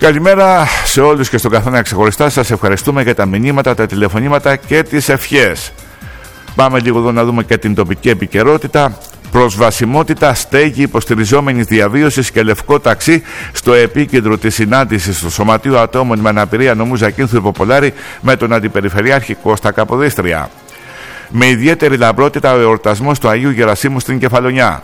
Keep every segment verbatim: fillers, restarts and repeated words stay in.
Καλημέρα σε όλους και στον καθένα ξεχωριστά. Σας ευχαριστούμε για τα μηνύματα, τα τηλεφωνήματα και τις ευχές. Πάμε λίγο εδώ να δούμε και την τοπική επικαιρότητα. Προσβασιμότητα, στέγη υποστηριζόμενης διαβίωσης και λευκό ταξί στο επίκεντρο της συνάντησης του Σωματείου Ατόμων με Αναπηρία νομού Ζακίνθου Υποπολάρη με τον Αντιπεριφερειάρχη Κώστα Καποδίστρια. Με ιδιαίτερη λαμπρότητα ο εορτασμός του Αγίου Γερασίμου στην Κεφαλονιά.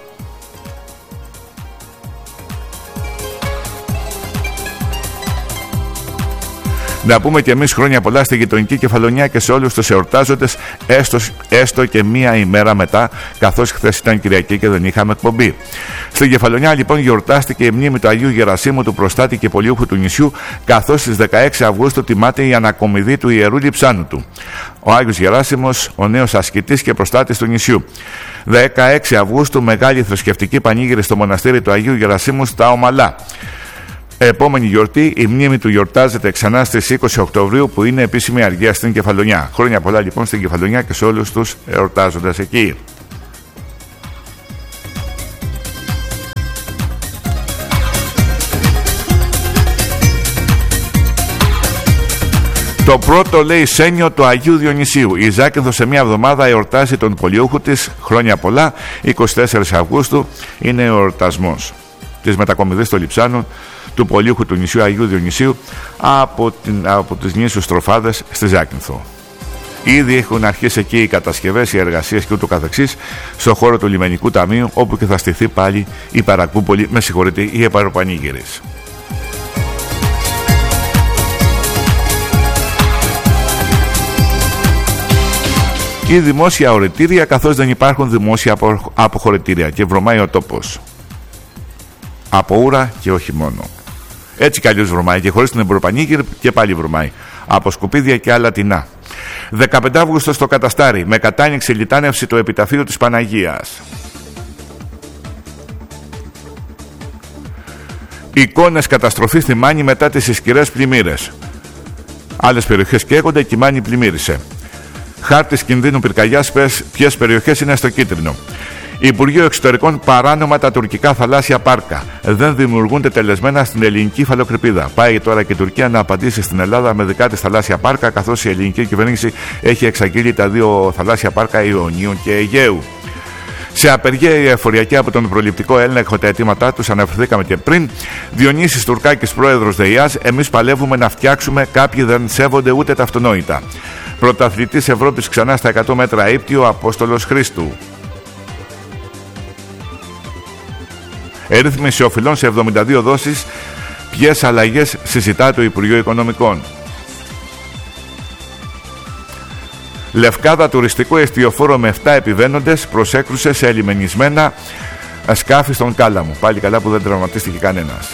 Να πούμε και εμείς χρόνια πολλά στη γειτονική Κεφαλονιά και σε όλους τους εορτάζοντες, έστω, έστω και μία ημέρα μετά, καθώς χθες ήταν Κυριακή και δεν είχαμε εκπομπή. Στην Κεφαλονιά λοιπόν γιορτάστηκε η μνήμη του Αγίου Γερασίμου, του προστάτη και πολιούχου του νησιού, καθώς στις δεκαέξι Αυγούστου τιμάται η ανακομιδή του Ιερού Λειψάνου του. Ο Άγιος Γεράσιμος, ο νέος ασκητής και προστάτης του νησιού. δεκαέξι Αυγούστου, μεγάλη θρησκευτική πανήγυρη στο μοναστήρι του Αγίου Γερασίμου στα Ομαλά. Επόμενη γιορτή, η μνήμη του γιορτάζεται ξανά στις είκοσι Οκτωβρίου, που είναι επίσημη αργία στην Κεφαλονιά. Χρόνια πολλά λοιπόν στην Κεφαλονιά και σε όλους τους εορτάζοντες εκεί. Το πρώτο, λέει, σένιο του Αγίου Διονυσίου. Η Ζάκυνθο σε μια εβδομάδα εορτάζει τον πολιούχο της. Χρόνια πολλά. είκοσι τέσσερις Αυγούστου είναι ο εορτασμός της μετακομιδής στο Λειψάνο του πολιούχου του νησιού Αγίου Διονυσίου από, την, από τις νήσους Στροφάδες στη Ζάκυνθο. Ήδη έχουν αρχίσει εκεί οι κατασκευές, οι εργασίες και ούτω καθεξής στο χώρο του Λιμενικού Ταμείου, όπου και θα στηθεί πάλι η Παρακούπολη, με συγχωρείτε, η Επαροπανήγυρης. Ή δημόσια ορετήρια, καθώς δεν υπάρχουν δημόσια αποχωρητήρια και βρωμάει ο τόπος. Από ούρα και όχι μόνο. Έτσι κι αλλιώς βρωμάει και χωρίς την Εμποροπανήγυρη και πάλι βρωμάει. Από σκουπίδια και άλλα τεινά. δεκαπέντε Αυγούστου στο Καταστάρι, με κατάνοιξη λιτάνευση το επιταφείο της Παναγίας. Εικόνες καταστροφής στη Μάνη μετά τις ισχυρές πλημμύρες. Άλλες περιοχές καίγονται και η Μάνη πλημμύρισε. Χάρτης κινδύνου πυρκαγιάς, ποιες περιοχές είναι στο κίτρινο. Υπουργείο Εξωτερικών, παράνομα τα τουρκικά θαλάσσια πάρκα. Δεν δημιουργούνται τελεσμένα στην ελληνική υφαλοκρηπίδα. Πάει τώρα και η Τουρκία να απαντήσει στην Ελλάδα με δικά της θαλάσσια πάρκα, καθώς η ελληνική κυβέρνηση έχει εξαγγείλει τα δύο θαλάσσια πάρκα Ιωνίου και Αιγαίου. Σε απεργία η εφοριακή από τον προληπτικό έλεγχο τα αιτήματά τους, αναφερθήκαμε και πριν. Διονύσης Τουρκάκης, πρόεδρος ΔΕΙΑΣ, εμείς παλεύουμε να φτιάξουμε, κάποιοι δεν σέβονται ούτε τα αυτονόητα. Πρωταθλητής Ευρώπης ξανά στα εκατό μέτρα ύπτιο, ο Απόστολος Χρήστου. Ερύθμιση οφειλών σε εβδομήντα δύο δόσεις. Ποιες αλλαγές συζητά το Υπουργείο Οικονομικών. Λευκάδα, τουριστικό εστιοφόρο με επτά επιβαίνοντες προσέκρουσε σε ελιμενισμένα σκάφη στον Κάλαμο. Πάλι καλά που δεν τραυματίστηκε κανένας.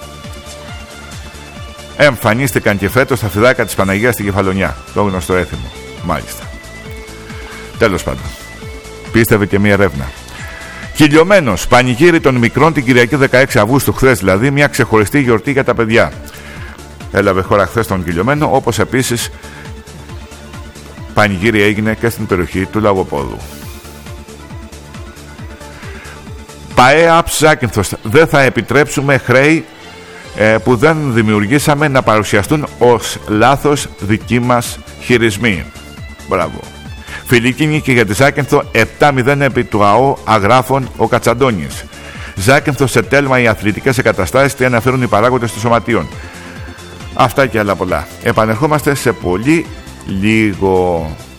Εμφανίστηκαν και φέτος τα φιδάκια της Παναγίας στην Κεφαλονιά. Το γνωστό έθιμο. Μάλιστα. Τέλος πάντων. Πίστευε και μία ερεύνα. Κυλιωμένος, πανηγύρι των μικρών την Κυριακή δεκαέξι Αυγούστου, χθες δηλαδή, μια ξεχωριστή γιορτή για τα παιδιά. Έλαβε χώρα χθες τον Κυλιωμένο, όπως επίσης πανηγύρι έγινε και στην περιοχή του Λαγοπόδου. ΠΑΕ ΑΠΣ Ζάκυνθος, δεν θα επιτρέψουμε χρέη ε, που δεν δημιουργήσαμε να παρουσιαστούν ως λάθος δικοί μας χειρισμοί. Μπράβο. Φιλική νίκη για τη Ζάκυνθο, επτά μηδέν επί του ΑΟ Αγράφων ο Κατσαντώνης. Ζάκυνθο σε τέλμα οι αθλητικές εγκαταστάσεις, τι αναφέρουν οι παράγοντες των σωματείων. Αυτά και άλλα πολλά. Επανερχόμαστε σε πολύ λίγο.